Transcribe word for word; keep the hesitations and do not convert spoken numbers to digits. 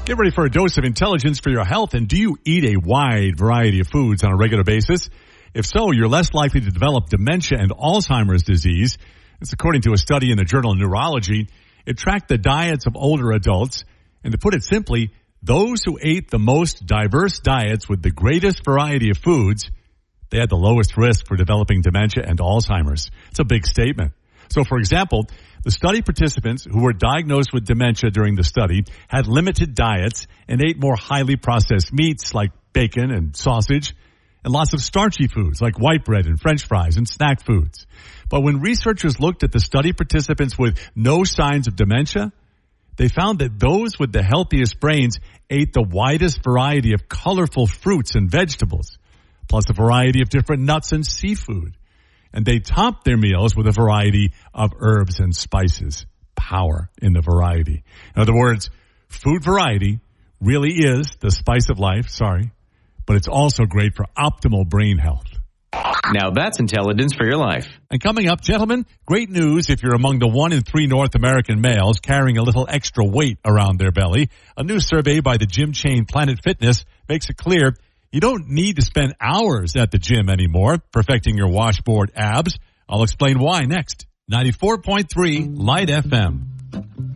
Get ready for a dose of intelligence for your health. And do you eat a wide variety of foods on a regular basis? If so, you're less likely to develop dementia and Alzheimer's disease. It's according to a study in the journal Neurology. It tracked the diets of older adults. And to put it simply, those who ate the most diverse diets with the greatest variety of foods, they had the lowest risk for developing dementia and Alzheimer's. It's a big statement. So, for example, the study participants who were diagnosed with dementia during the study had limited diets and ate more highly processed meats like bacon and sausage and lots of starchy foods like white bread and French fries and snack foods. But when researchers looked at the study participants with no signs of dementia, they found that those with the healthiest brains ate the widest variety of colorful fruits and vegetables, plus a variety of different nuts and seafood. And they topped their meals with a variety of herbs and spices. Power in the variety. In other words, food variety really is the spice of life, sorry, but it's also great for optimal brain health. Now that's intelligence for your life. And coming up, gentlemen, great news if you're among the one in three North American males carrying a little extra weight around their belly. A new survey by the gym chain Planet Fitness makes it clear you don't need to spend hours at the gym anymore perfecting your washboard abs. I'll explain why next. ninety-four point three Light F M.